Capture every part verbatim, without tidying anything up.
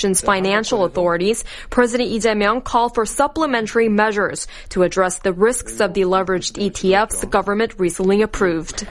financial authorities, President Lee Jae-myung called for supplementary measures to address the risks of the leveraged E T Fs the government recently approved.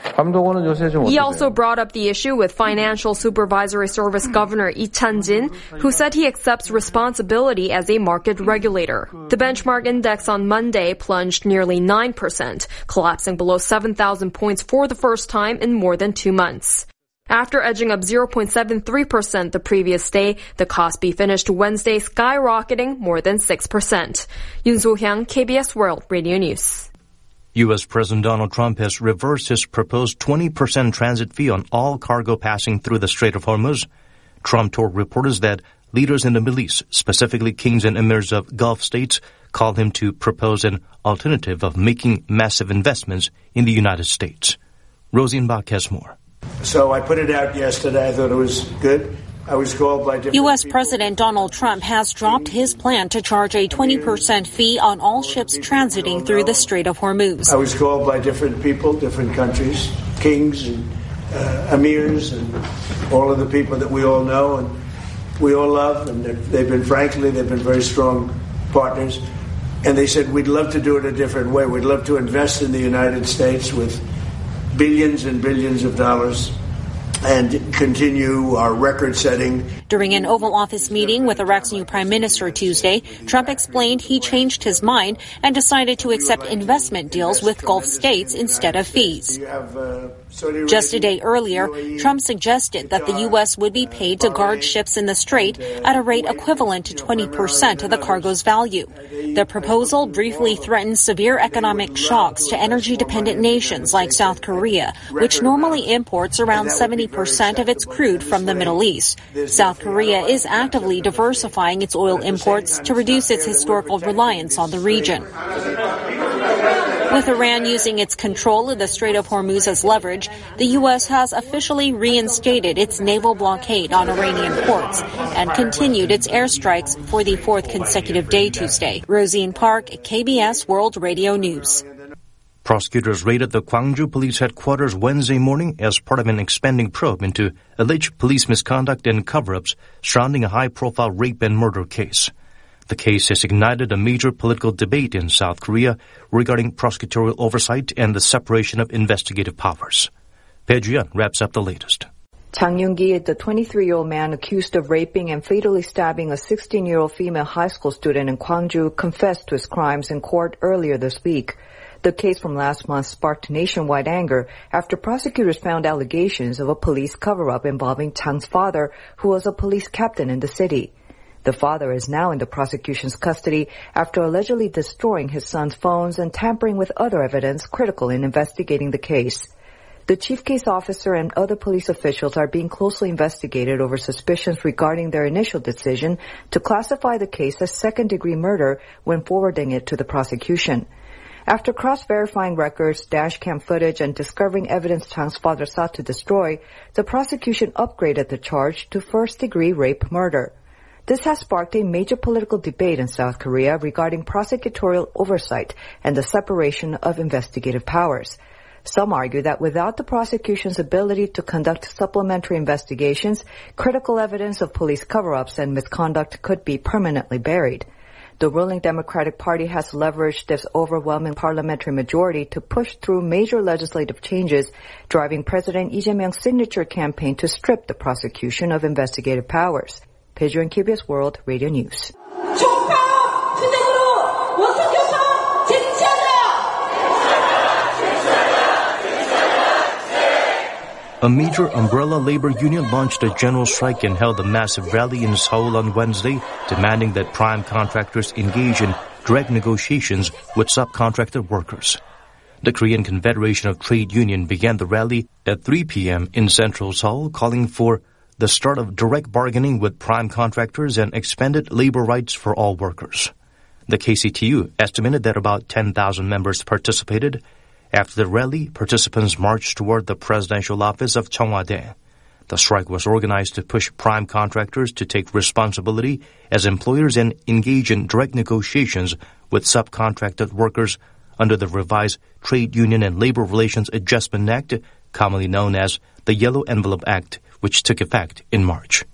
He also brought up the issue with Financial Supervisory Service Governor Lee Chan-jin, who said he accepts responsibility as a market regulator. The benchmark index on Monday plunged nearly nine percent, collapsing below seven thousand points for the first time in more than two months. After edging up zero point seven three percent the previous day, the Kospi finished Wednesday skyrocketing more than six percent. Yoon So-hyang, K B S World Radio News. U S. President Donald Trump has reversed his proposed twenty percent transit fee on all cargo passing through the Strait of Hormuz. Trump told reporters that leaders in the Middle East, specifically kings and emirs of Gulf states, called him to propose an alternative of making massive investments in the United States. Rosine Bach has more. So I put it out yesterday. I thought it was good. I was called by different U S. President Donald Trump has dropped his plan to charge a twenty percent fee on all ships transiting through the Strait of Hormuz. I was called by different people, different countries, kings and uh, emirs and all of the people that we all know and we all love. And they've been, frankly, they've been very strong partners. And they said, we'd love to do it a different way. We'd love to invest in the United States with billions and billions of dollars and continue our record-setting. During an Oval Office meeting with Iraq's new prime minister Tuesday, Trump explained he changed his mind and decided to accept investment deals with Gulf states instead of fees. Just a day earlier, Trump suggested that the U S would be paid to guard ships in the strait at a rate equivalent to twenty percent of the cargo's value. The proposal briefly threatened severe economic shocks to energy-dependent nations like South Korea, which normally imports around seventy percent of its crude from the Middle East. South Korea is actively diversifying its oil imports to reduce its historical reliance on the region. With Iran using its control of the Strait of Hormuz as leverage, the U S has officially reinstated its naval blockade on Iranian ports and continued its airstrikes for the fourth consecutive day Tuesday. Rosine Park, K B S World Radio News. Prosecutors raided the Gwangju police headquarters Wednesday morning as part of an expanding probe into alleged police misconduct and cover-ups surrounding a high-profile rape and murder case. The case has ignited a major political debate in South Korea regarding prosecutorial oversight and the separation of investigative powers. Bae Ju-yeon wraps up the latest. Chang Yoon-gi, the twenty-three-year-old man accused of raping and fatally stabbing a sixteen-year-old female high school student in Gwangju, confessed to his crimes in court earlier this week. The case from last month sparked nationwide anger after prosecutors found allegations of a police cover-up involving Chang's father, who was a police captain in the city. The father is now in the prosecution's custody after allegedly destroying his son's phones and tampering with other evidence critical in investigating the case. The chief case officer and other police officials are being closely investigated over suspicions regarding their initial decision to classify the case as second-degree murder when forwarding it to the prosecution. After cross-verifying records, dash cam footage, and discovering evidence Chang's father sought to destroy, the prosecution upgraded the charge to first-degree rape murder. This has sparked a major political debate in South Korea regarding prosecutorial oversight and the separation of investigative powers. Some argue that without the prosecution's ability to conduct supplementary investigations, critical evidence of police cover-ups and misconduct could be permanently buried. The ruling Democratic Party has leveraged its overwhelming parliamentary majority to push through major legislative changes, driving President Lee Jae-myung's signature campaign to strip the prosecution of investigative powers. Bae Ju-yeon, K B S World Radio News. A major umbrella labor union launched a general strike and held a massive rally in Seoul on Wednesday, demanding that prime contractors engage in direct negotiations with subcontracted workers. The Korean Confederation of Trade Union began the rally at three p.m. in central Seoul, calling for the start of direct bargaining with prime contractors and expanded labor rights for all workers. The K C T U estimated that about ten thousand members participated. After the rally, participants marched toward the presidential office of Cheongwade. The strike was organized to push prime contractors to take responsibility as employers and engage in direct negotiations with subcontracted workers under the revised Trade Union and Labor Relations Adjustment Act, commonly known as the Yellow Envelope Act, which took effect in March.